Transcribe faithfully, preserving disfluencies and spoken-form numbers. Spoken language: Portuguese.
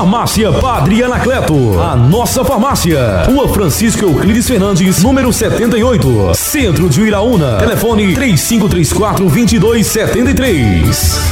Farmácia Padre Anacleto. A nossa farmácia. Rua Francisco Euclides Fernandes, número setenta e oito. Centro de Iraúna. Telefone três cinco três quatro, dois dois sete três.